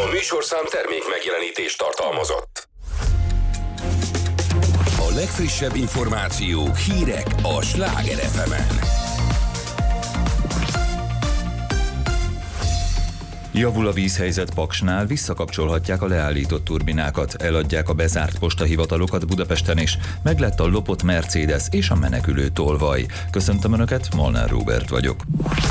A műsorszám termék megjelenítést tartalmazott. A legfrissebb információk, hírek a Sláger FM-en. Javul a vízhelyzet Paksnál, visszakapcsolhatják a leállított turbinákat, eladják a bezárt postahivatalokat Budapesten is, meglett a lopott Mercedes és a menekülő tolvaj. Köszöntöm Önöket, Molnár Róbert vagyok.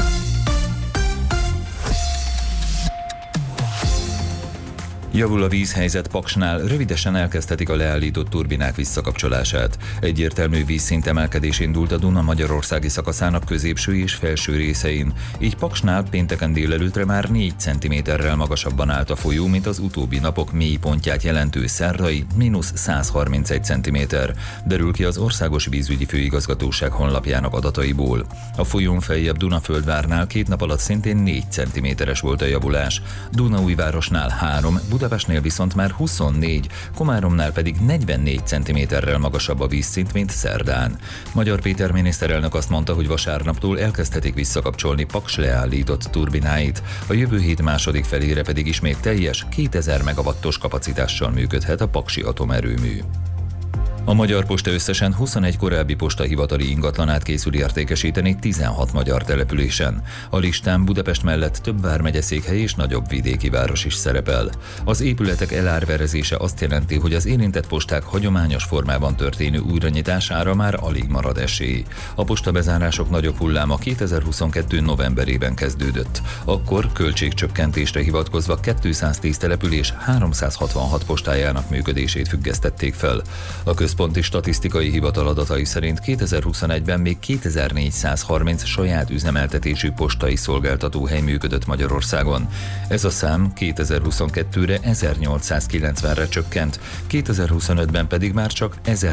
Javul a vízhelyzet Paksnál, rövidesen elkezdhetik a leállított turbinák visszakapcsolását. Egyértelmű vízszint emelkedés indult a Duna magyarországi szakaszának középső és felső részein. Így Paksnál pénteken délelőttre már 4 cm-rel magasabban állt a folyó, mint az utóbbi napok mélypontját jelentő szerdai -131 cm. Derül ki az Országos Vízügyi Főigazgatóság honlapjának adataiból. A folyón feljebb Dunaföldvárnál 2 nap alatt szintén 4 cm-es volt a javulás. Dunaújvárosnál 3, Budapestnél viszont már 24, Komáromnál pedig 44 cm-rel magasabb a vízszint, mint szerdán. Magyar Péter miniszterelnök azt mondta, hogy vasárnaptól elkezdhetik visszakapcsolni Paks leállított turbináit. A jövő hét második felére pedig ismét teljes 2000 megawattos kapacitással működhet a paksi atomerőmű. A Magyar Posta összesen 21 korábbi postahivatali ingatlanát készül értékesíteni 16 magyar településen. A listán Budapest mellett több vármegyeszékhely és nagyobb vidéki város is szerepel. Az épületek elárverezése azt jelenti, hogy az érintett posták hagyományos formában történő újranyitására már alig marad esély. A postabezárások nagyobb hulláma 2022. novemberében kezdődött. Akkor költségcsökkentésre hivatkozva 210 település 366 postájának működését függesztették fel. A Központi Statisztikai Hivatal adatai szerint 2021-ben még 2430 saját üzemeltetésű postai szolgáltatóhely működött Magyarországon. Ez a szám 2022-re 1890-re csökkent, 2025-ben pedig már csak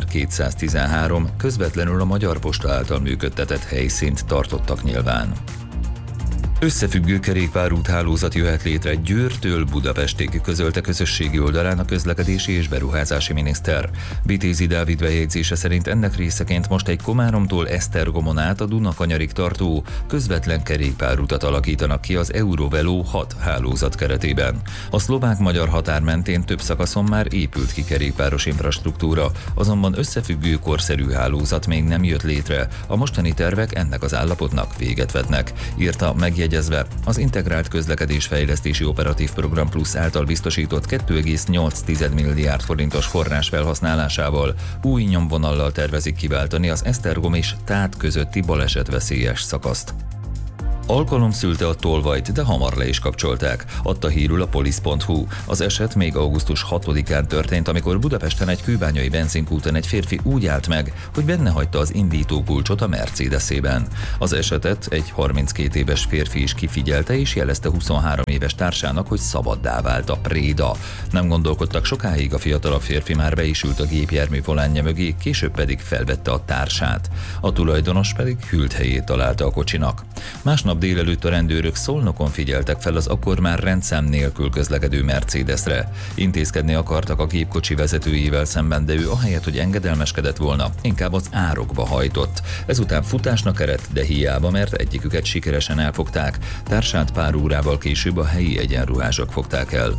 1213 közvetlenül a Magyar Posta által működtetett helyszínt tartottak nyilván. Összefüggő kerékpárút hálózat jöhet létre Győrtől Budapestig, közölte közösségi oldalán a közlekedési és beruházási miniszter. Vitézi Dávid bejegyzése szerint ennek részeként most egy Komáromtól Esztergomon át a Dunakanyarig tartó közvetlen kerékpárutat alakítanak ki az Eurovelo 6 hálózat keretében. A szlovák-magyar határ mentén több szakaszon már épült ki kerékpáros infrastruktúra, azonban összefüggő korszerű hálózat még nem jött létre. A mostani tervek ennek az állapotnak véget vetnek, írta megjegyezve az Integrált Közlekedésfejlesztési Operatív Program Plus által biztosított 2,8 milliárd forintos forrás felhasználásával új nyomvonallal tervezik kiváltani az Esztergom és Tát közötti balesetveszélyes szakaszt. Alkalom szülte a tolvajt, de hamar le is kapcsolták, adta hírül a polisz.hu. Az eset még augusztus 6-án történt, amikor Budapesten egy kőbányai benzinkúton egy férfi úgy állt meg, hogy benne hagyta az indítókulcsot a Mercedesében. Az esetet egy 32 éves férfi is kifigyelte és jelezte 23 éves társának, hogy szabaddá vált a préda. Nem gondolkodtak sokáig, a fiatalabb férfi már be is ült a gépjármű volánja mögé, később pedig felvette a társát. A tulajdonos pedig hűlt helyét találta a kocsinak. Másnap délelőtt a rendőrök Szolnokon figyeltek fel az akkor már rendszám nélkül közlekedő Mercedesre. Intézkedni akartak a gépkocsi vezetőjével szemben, de ő ahelyett, hogy engedelmeskedett volna, inkább az árokba hajtott. Ezután futásnak eredt, de hiába, mert egyiküket sikeresen elfogták. Társát pár órával később a helyi egyenruhások fogták el.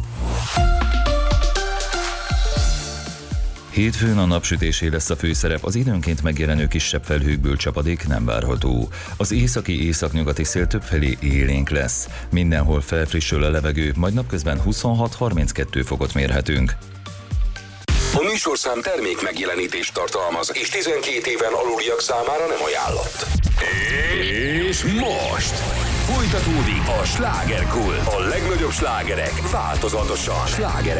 Hétfőn a napsütésé lesz a főszerep, az időnként megjelenő kisebb felhőkből csapadék nem várható. Az északi északnyugati szél többfelé élénk lesz. Mindenhol felfrissül a levegő, majd napközben 26-32 fokot mérhetünk. A műsorszám termék megjelenítést tartalmaz, és 12 éven aluliak számára nem ajánlott. És most folytatódik a slágerkult. A legnagyobb slágerek változatosan. Slágerek.